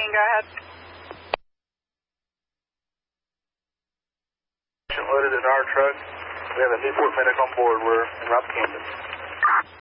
go ahead. Loaded in our truck. We have a Newport medic on board. We're in Robb, Kansas.